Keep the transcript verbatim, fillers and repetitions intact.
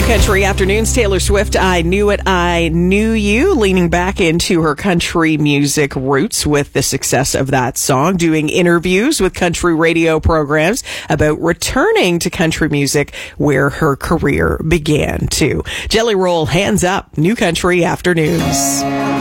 Country Afternoons, Taylor Swift, I Knew It, I Knew You, leaning back into her country music roots with the success of that song, doing interviews with country radio programs about returning to country music where her career began too. Jelly Roll, Hands Up, New Country Afternoons.